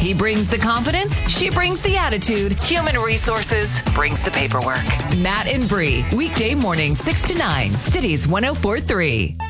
He brings the confidence. She brings the attitude. Human Resources brings the paperwork. Matt and Bree, weekday morning 6 to 9, Cities 104.3.